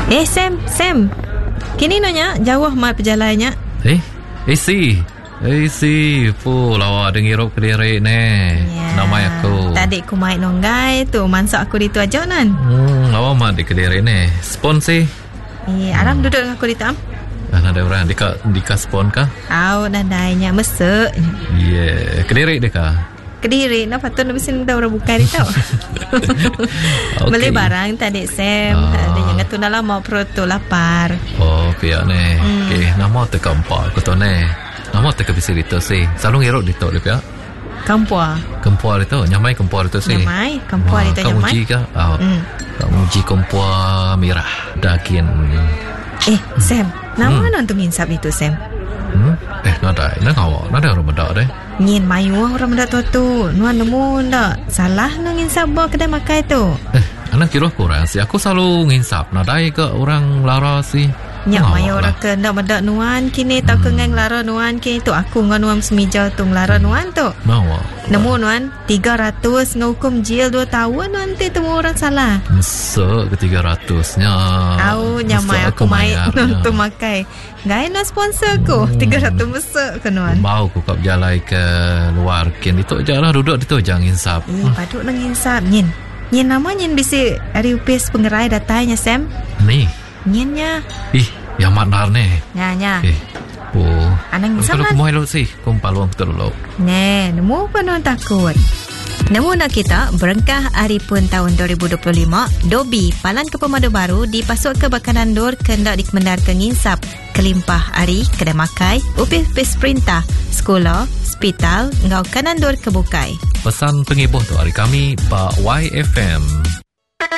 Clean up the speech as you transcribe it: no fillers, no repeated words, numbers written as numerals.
Sam. Kini nanya jauh mat perjalannya. Si lawa dengirup kediri ne. Nama aku. Tadi ku main nonggai tu mansak aku ditu aja nan. Lawa mat di kediri ne. Spon sih. Aram duduk dengan aku ditu am. Ada orang dika spon kah? Nandainya mesek. Kediri deka. Kediri nak patut nak mesin dah orang buka ni tau. Beli barang tadi Sam. Ada yang tu dalam mau perut lapar. Pihak ne. Nama teka empat aku tu ne. Nama teka bisa dito sih. Selalu ngerok dito le pihak. Kempua dito. Nyamai kempua dito sih. Kempua dito nyamai. Kamu uji kah? Kamu uji kempua merah daging. Sam, nama nonton insap itu Sam. Nada orang benda deh. Ngin mayu orang benda tu. Nuan nemu ndak salah nang insap bawa kedai makai tu. Anak kira kurang sih. Aku selalu nginsap. Nada ke orang lara sih. Nyak mayu orang ke ndak benda nuan kini tau ke ngang lara nuan kini tu aku ngan nuan semija tu lara nuan tu. Nemu nuan 300 ngukum jil 2 tahun nanti temu orang salah. Mesek ke 300-nya. Nyamai aku main tu makai. Gai na sponsor ku 300 mesek ke nuan. Mau ku kap jalai ke luar kin itu jalah duduk itu jangan insap. Paduk nang insap nyin nama nyin bisi hari upis pengerai datanya Sam. Ni. Nyinnya. Yang maknar ne. Nya. Anang insap kan. Kalau kumoy lo sih, kumpaluang betul lo. Nemu penuh takut. Nemu nak kita berengkah hari pun tahun 2025 Dobi palan ke pemadu baru dipasuk ke bakanan dor kendak dikemendar ke nginsap kelimpah hari kedai makai upis perintah sekolah hospital ngau kanan dor kebukai. Pesan pengibuh tu hari kami Pak YFM.